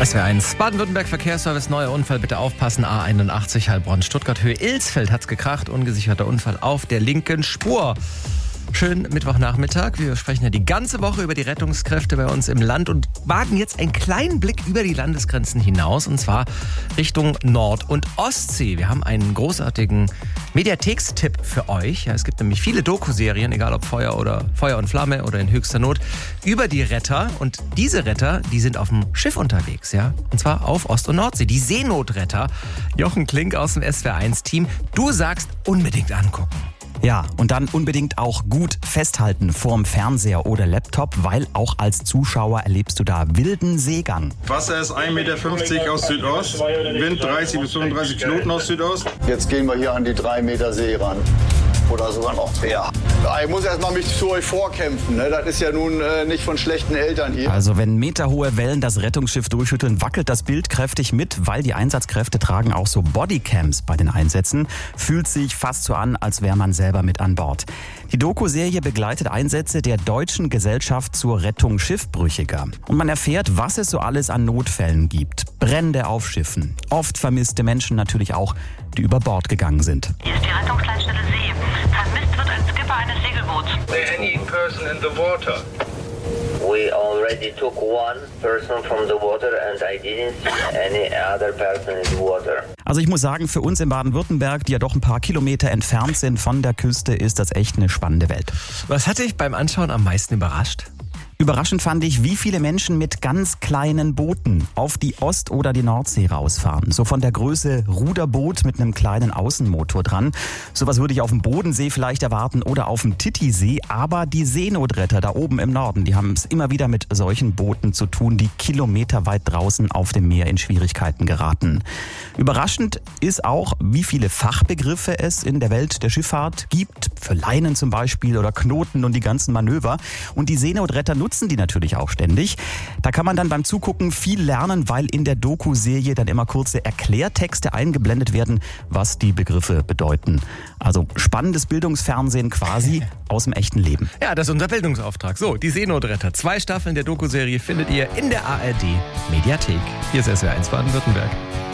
SWR1 Baden-Württemberg Verkehrsservice, neuer Unfall, bitte aufpassen, A81 Heilbronn, Stuttgart Höhe Ilsfeld hat's gekracht, ungesicherter Unfall auf der linken Spur. Schönen Mittwochnachmittag, wir sprechen ja die ganze Woche über die Rettungskräfte bei uns im Land und wagen jetzt einen kleinen Blick über die Landesgrenzen hinaus und zwar Richtung Nord- und Ostsee. Wir haben einen großartigen Mediathekstipp für euch. Ja, es gibt nämlich viele Doku-Serien, egal ob Feuer und Flamme oder in höchster Not, über die Retter. Und diese Retter, die sind auf dem Schiff unterwegs, ja. Und zwar auf Ost- und Nordsee. Die Seenotretter. Jochen Klink aus dem SWR1-Team. Du sagst, unbedingt angucken. Ja, und dann unbedingt auch gut festhalten vorm Fernseher oder Laptop, weil auch als Zuschauer erlebst du da wilden Seegang. Wasser ist 1,50 Meter aus Südost, Wind 30 bis 35 Knoten aus Südost. Jetzt gehen wir hier an die 3 Meter See ran. Oder sogar noch mehr. Ich muss erstmal mich zu euch vorkämpfen. Ne? Das ist ja nun nicht von schlechten Eltern hier. Also wenn meterhohe Wellen das Rettungsschiff durchschütteln, wackelt das Bild kräftig mit, weil die Einsatzkräfte tragen auch so Bodycams bei den Einsätzen. Fühlt sich fast so an, als wäre man selber mit an Bord. Die Doku-Serie begleitet Einsätze der Deutschen Gesellschaft zur Rettung Schiffbrüchiger. Und man erfährt, was es so alles an Notfällen gibt. Brände auf Schiffen, oft vermisste Menschen natürlich auch, die über Bord gegangen sind. Hier ist die Rettungsleitstelle See. Vermisst wird ein Skipper eines Segelboots. Any person in the water? We already took one person from the water and I didn't see any other person in the water. Also ich muss sagen, für uns in Baden-Württemberg, die ja doch ein paar Kilometer entfernt sind von der Küste, ist das echt eine spannende Welt. Was hat dich beim Anschauen am meisten überrascht? Überraschend fand ich, wie viele Menschen mit ganz kleinen Booten auf die Ost- oder die Nordsee rausfahren. So von der Größe Ruderboot mit einem kleinen Außenmotor dran. Sowas würde ich auf dem Bodensee vielleicht erwarten oder auf dem Titisee. Aber die Seenotretter da oben im Norden, die haben es immer wieder mit solchen Booten zu tun, die kilometerweit draußen auf dem Meer in Schwierigkeiten geraten. Überraschend ist auch, wie viele Fachbegriffe es in der Welt der Schifffahrt gibt. Für Leinen zum Beispiel oder Knoten und die ganzen Manöver. Und die Seenotretter nutzen die natürlich auch ständig. Da kann man dann beim Zugucken viel lernen, weil in der Doku-Serie dann immer kurze Erklärtexte eingeblendet werden, was die Begriffe bedeuten. Also spannendes Bildungsfernsehen quasi aus dem echten Leben. Ja, das ist unser Bildungsauftrag. So, die Seenotretter. 2 Staffeln der Doku-Serie findet ihr in der ARD Mediathek. Hier ist SWR1 Baden-Württemberg.